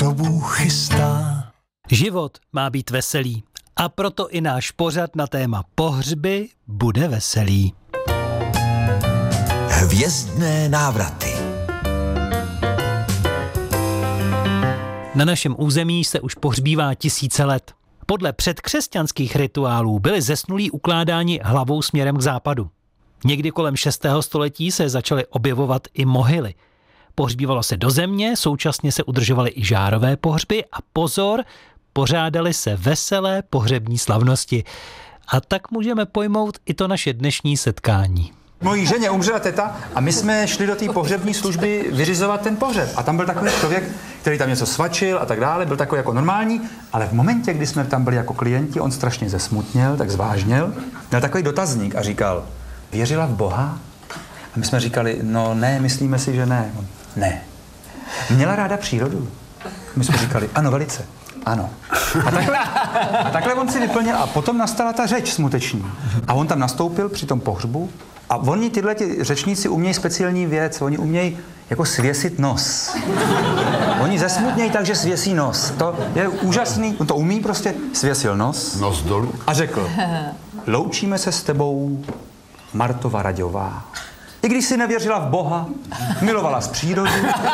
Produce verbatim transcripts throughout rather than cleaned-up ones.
dobu chystá. Život má být veselý a proto i náš pořad na téma pohřby bude veselý. Hvězdné návraty. Na našem území se už pohřbívá tisíce let. Podle předkřesťanských rituálů byli zesnulí ukládáni hlavou směrem k západu. Někdy kolem šestého století se začaly objevovat i mohyly. Pohřbívalo se do země, současně se udržovaly i žárové pohřby a pozor, pořádaly se veselé pohřební slavnosti. A tak můžeme pojmout i to naše dnešní setkání. Mojí ženě umřela teta a my jsme šli do té pohřební služby vyřizovat ten pohřeb. A tam byl takový člověk, který tam něco svačil a tak dále, byl takový jako normální, ale v momentě, kdy jsme tam byli jako klienti, on strašně zesmutněl, tak zvážněl, měl takový dotazník a říkal, věřila v Boha? A my jsme říkali, no ne, myslíme si, že ne. On, ne. Měla ráda přírodu? My jsme říkali, ano, velice. Ano. A takhle, a takhle on si vyplnil a potom nastala ta řeč smuteční. A on tam nastoupil při tom pohřbu a oni tyhle ti řečníci umějí speciální věc, oni umějí jako svěsit nos. Oni zesmutnějí tak, že svěsí nos. To je úžasný, on to umí prostě, svěsil nos. Nos dolů. A řekl, loučíme se s tebou, Martova Raďová. I když si nevěřila v Boha, milovala z přírodu.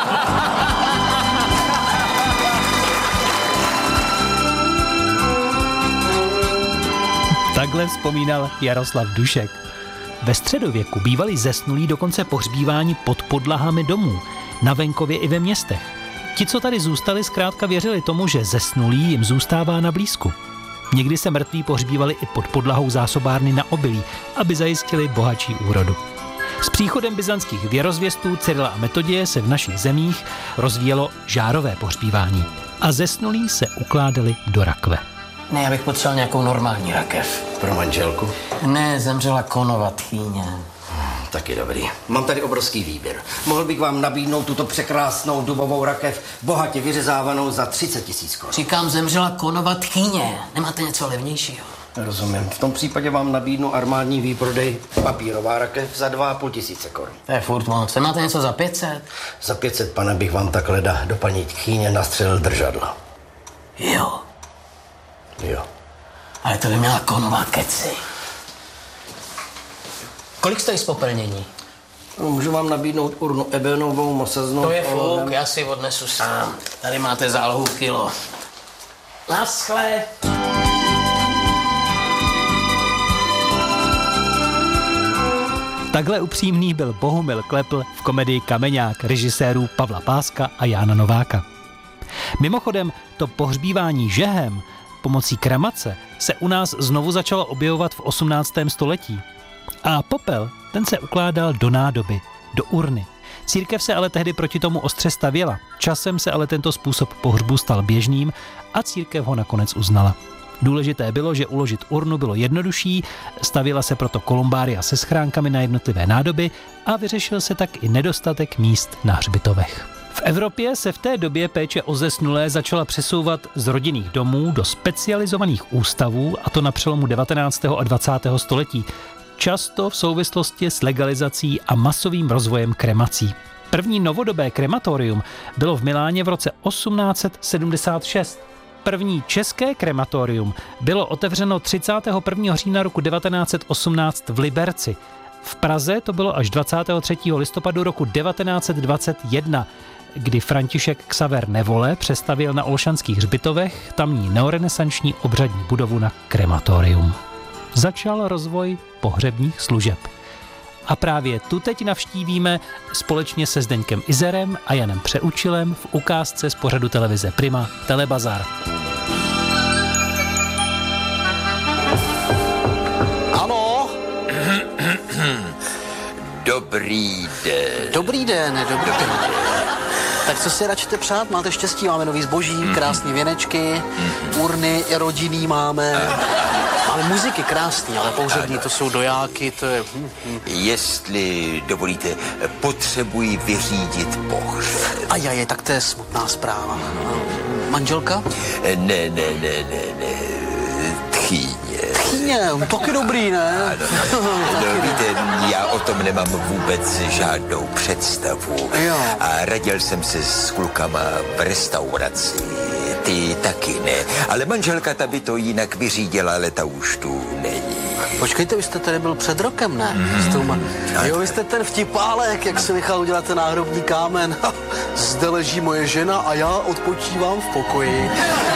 Takhle vzpomínal Jaroslav Dušek. Ve středověku bývali zesnulí dokonce pohřbíváni pod podlahami domů, na venkově i ve městech. Ti, co tady zůstali, zkrátka věřili tomu, že zesnulý jim zůstává na blízku. Někdy se mrtví pohřbívali i pod podlahou zásobárny na obilí, aby zajistili bohatší úrodu. S příchodem byzantských věrozvěstů Cyrila a Metodie se v našich zemích rozvíjelo žárové pohřbívání a zesnulí se ukládali do rakve. Ne, já bych potřeboval nějakou normální rakev. Pro manželku? Ne, zemřela konova tchýně. Taky dobrý. Mám tady obrovský výběr. Mohl bych vám nabídnout tuto překrásnou dubovou rakev, bohatě vyřezávanou za třicet tisíc korun. Říkám, zemřela konova tchýně. Nemáte něco levnějšího? Rozumím. V tom případě vám nabídnu armádní výprodej papírová rakev za dva a půl tisíce korun. To je furt moc. Nemáte něco za pět set? Za pět set, pane, bych vám takhle do paní tchýně nastřelil držadlo. Jo. Jo. Ale to by měla konova keci. Kolik stojí spopelnění? No, můžu vám nabídnout urnu ebenovou, mosaznou... To je fuk, já si odnesu sám. Tady máte zálohu kilo. Naschle. Takhle upřímný byl Bohumil Klepl v komedii Kameňák režisérů Pavla Páska a Jána Nováka. Mimochodem, to pohřbívání žehem pomocí kremace se u nás znovu začalo objevovat v osmnáctém století. A popel, ten se ukládal do nádoby, do urny. Církev se ale tehdy proti tomu ostře stavěla. Časem se ale tento způsob pohřbu stal běžným a církev ho nakonec uznala. Důležité bylo, že uložit urnu bylo jednodušší, stavěla se proto kolumbária se schránkami na jednotlivé nádoby a vyřešil se tak i nedostatek míst na hřbitovech. V Evropě se v té době péče o zesnulé začala přesouvat z rodinných domů do specializovaných ústavů, a to na přelomu devatenáctého a dvacátého století, často v souvislosti s legalizací a masovým rozvojem kremací. První novodobé krematorium bylo v Miláně v roce osmnáct set sedmdesát šest. První české krematorium bylo otevřeno třicátého prvního října roku devatenáct set osmnáct v Liberci. V Praze to bylo až dvacátého třetího listopadu roku devatenáct set dvacet jedna, kdy František Xaver Nevole přestavěl na Olšanských hřbitovech tamní neorenesanční obřadní budovu na krematorium. Začal rozvoj pohřebních služeb. A právě tu teď navštívíme společně se Zdeňkem Izerem a Janem Přeučilem v ukázce z pořadu televize Prima Telebazar. Ano? Dobrý den. Dobrý den, dobrý den. Tak co si radšíte přát? Máte štěstí, máme nový zboží, krásné věnečky, urny rodinný máme. Máme muziky krásný, ale pohřební to jsou dojáky, to je... Jestli dovolíte, potřebuji vyřídit pohřeb. A já je, tak to je smutná zpráva. Manželka? Ne, ne, ne, ne, ne. Tchýně. Jasně, taky dobrý, ne? No, víte, já o tom nemám vůbec žádnou představu. Jo. A radil jsem se s klukama v restauraci. Ty taky ne. Ale manželka ta by to jinak vyřídila, ale ta už tu není. Počkejte, vy jste tady byl před rokem, ne? Mm-hmm. Jo, vy jste ten vtipálek, jak si nechal udělat ten náhrobní kámen. Zde leží moje žena a já odpočívám v pokoji.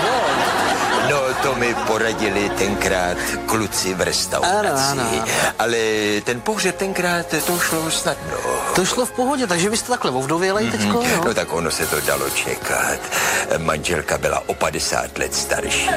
No, to mi poradili tenkrát kluci v restauraci. Ano, ano. Ale ten pohřeb tenkrát, to šlo snadno. To šlo v pohodě, takže vy jste takhle ovdovělej mm-hmm. teďko, jo? No tak ono se to dalo čekat. Manželka byla o padesát let starší.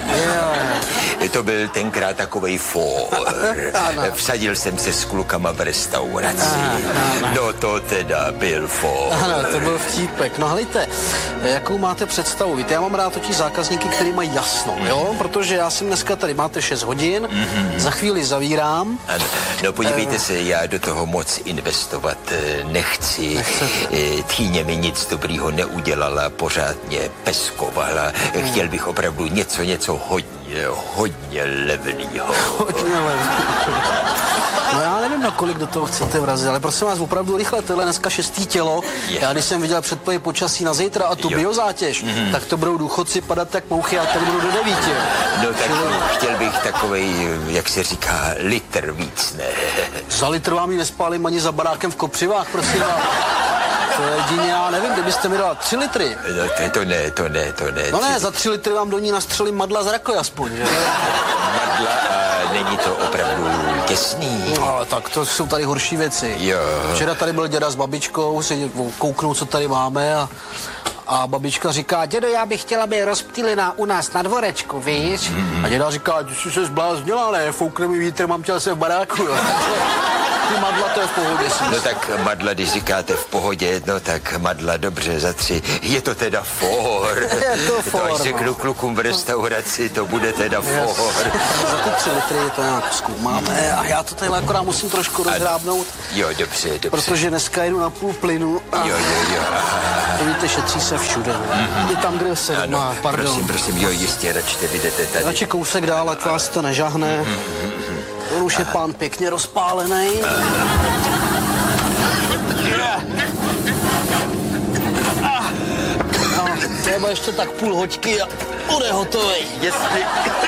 Jo. To byl tenkrát takovej fór. Vsadil jsem se s klukama v restauraci. No to teda byl fór. Ano, to byl vtípek. No helejte, jakou máte představu? Víte, já mám rád totiž zákazníky, který mají jasno, jo? Protože já jsem dneska tady, máte šest hodin, mm-hmm. za chvíli zavírám. Ano. No podívejte e... se, já do toho moc investovat nechci. Nechcete. Tchýně mi nic dobrýho neudělala, pořádně peskovala. Hmm. Chtěl bych opravdu něco, něco hodně, hodně levnýho. Hodně levnýho. No já nevím, na kolik do toho chcete vrazit, ale prosím vás, opravdu rychle, tohle dneska šestý tělo. Yeah. Já když jsem viděl předpověď počasí na zítra a tu jo. biozátěž, mm-hmm. tak to budou důchodci padat jak mouchy a tady budou do devíti. No tak chtěl bych takovej, jak se říká, litr víc, ne? Za litr vám ji nespálím ani za barákem v Kopřivách, prosím vás. To je jedině, já nevím, kdybyste mi dala tři litry. No to, to ne, to ne, to ne. No ne, za tři litry vám do ní nastřelím madla z rakve aspoň, že? Madla a není to opravdu těsný. No, ale tak to jsou tady horší věci. Jo. Včera tady byl děda s babičkou, si kouknou, co tady máme a, a babička říká, dědo, já bych chtěla být rozptýlená u nás na dvorečku, víš? Mm-hmm. A děda říká, ty jsi se zbláznila, ne, foukne mi vítr, mám chtěl se v baráku, jo. Ty madla, to je v pohodě. No tak madla, když říkáte v pohodě, no tak madla, dobře, za tři. Je to teda for. Je to for. To až řeknu klukům v restauraci, to bude teda yes. for. Za ty tři litry to nějak zkoumáme a já to tady akorát musím trošku rozhrábnout. Jo, dobře, dobře. Protože dneska jdu na půl plynu. A jo, jo, jo. To víte, šetří se všude. Mm-hmm. I tam, kde se ano, má, pardon. Prosím, prosím, jo, jistě, račte, vidíte tady. Radši kousek dál, ať vás to nežahne. Mm-hmm. On už je pán pěkně rozpálený. No, třeba ještě tak půl hoďky a bude hotový. Jestli,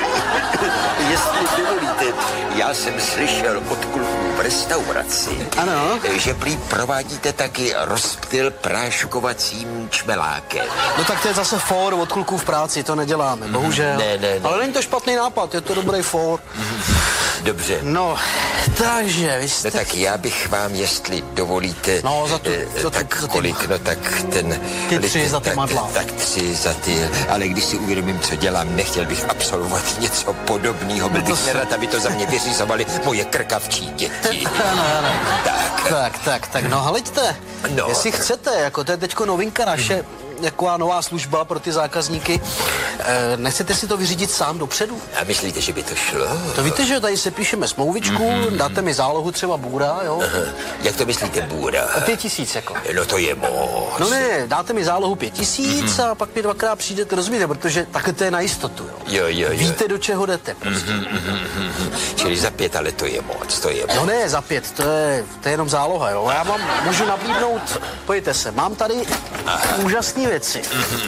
jestli dovolíte, já jsem slyšel od kluků v restauraci, ano. že prý provádíte taky rozptyl práškovacím čmelákem. No tak to je zase for od kluků v práci, to neděláme, bohužel. Ne, ne, ne. Ale není to špatný nápad, je to dobrý for. Dobře. No, takže vy jste... No tak já bych vám, jestli dovolíte... No, za tu... Eh, za tak tu, za kolik, ty... no tak ten... Ty tři ten, za ty tak, madla. Tak tři za ty, ale když si uvědomím, co dělám, nechtěl bych absolvovat něco podobného. Byl no bych se... nerad, aby to za mě vyřizovali moje krkavčí děti. ano, ano. Tak. Tak, tak, tak, no hleďte, No. jestli chcete, jako to je teďko novinka naše, jaková nová služba pro ty zákazníky. E, nechcete si to vyřídit sám dopředu? A myslíte, že by to šlo? To víte, že tady se píšeme smlouvičku, mm-hmm. dáte mi zálohu třeba bůra, jo? Aha. Jak to myslíte bůra? O pět tisíc, jako. No to je moc. No ne, dáte mi zálohu pět tisíc mm-hmm. a pak mi dvakrát přijdete, rozumíte, protože takhle to je na jistotu, jo? Jo, jo, jo. Víte, do čeho jdete, prostě. Mm-hmm, mm-hmm. Čili za pět, ale to je moc, to je moc. No ne, za pět, to je, to je jenom záloha, jo? Já vám můžu nabídnout, pojďte se, mám tady úžasné věci.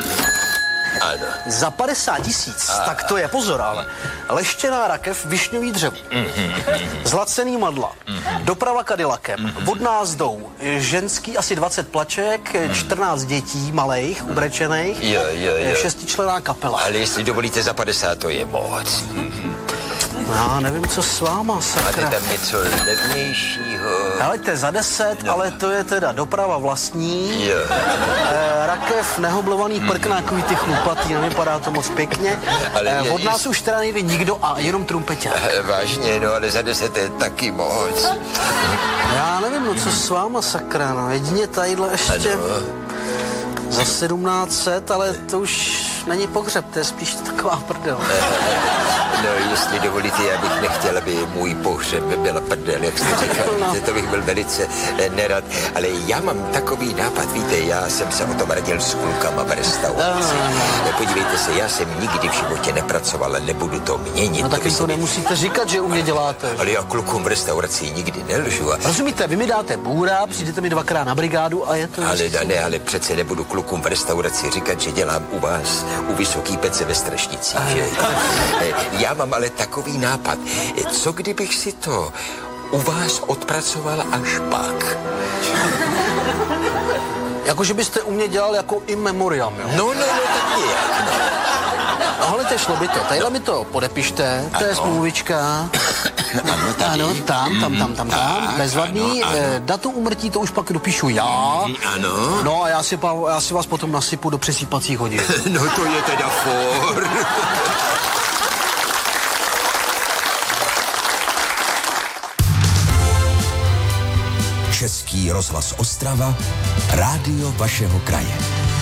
Ano. Za padesát tisíc, tak to je, pozor, ale leštěná rakev, višňový dřevo, zlacený madla, doprava Cadillacem, vodná zdou, ženský asi dvacet plaček, čtrnáct dětí malejch, ubrečených, jo, jo, jo. šestičlenná kapela. Ale jestli dovolíte, za padesát to je moc. Já nevím, co s váma, sakra. Máte tam něco levnějšího? Helejte, za deset, no. Ale to je teda doprava vlastní. Jo. E, rakev, nehoblovaný prknákový ty chlupatý, nevypadá to moc pěkně. Ale e, od nás je... už teda nejde nikdo a jenom trumpeťák. Vážně, no ale za deset je taky moc. Já nevím, no co s váma, sakra, no jedině tadyhle ještě ano. Za sedmnáct set, ale to už není pohřeb, to je spíš taková prdel. No, jestli dovolíte, já bych nechtěl, aby můj pohřeb byla prdel, jak jste říkal. No. To bych byl velice eh, nerad. Ale já mám takový nápad, víte, já jsem se o tom radil s klukama v restauraci. No. Podívejte se, já jsem nikdy v životě nepracoval, ale nebudu to měnit. No tak jim to nemusíte říkat, že u mě děláte. Ale já klukům v restauraci nikdy nelžu. A... Rozumíte, vy mi dáte bůra, přijdete mi dvakrát na brigádu a je to... Ale ne, ale přece nebudu klukům v restauraci říkat, že dělám u vás u Vysoký Pece ve Strašnicích, že? Já mám ale takový nápad. Co kdybych si to u vás odpracoval až pak? Jako, že byste u mě dělal jako in memoriam, jo? No, no, no, tak nějak, no. No, hele, šlo by to. Tadyhle mi to podepište, to je smlouvička. Ano, tady. Ano, tam, tam, tam, tam, tam, bezvadný. Ano, ano. Eh, datum úmrtí to už pak dopíšu já. Ano. No a já si, pa, já si vás potom nasypu do přesýpacích hodin. No to je teda for. Český rozhlas Ostrava, rádio vašeho kraje.